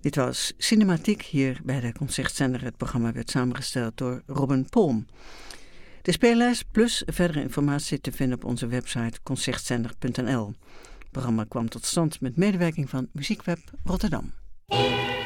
Dit was Cinematiek hier bij de Concertzender. Het programma werd samengesteld door Robin Polm. De speellijst plus verdere informatie te vinden op onze website concertzender.nl. Het programma kwam tot stand met medewerking van Muziekweb Rotterdam.